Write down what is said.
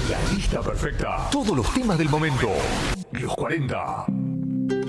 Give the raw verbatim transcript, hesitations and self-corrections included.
La lista perfecta. Todos los temas del momento. Los cuarenta.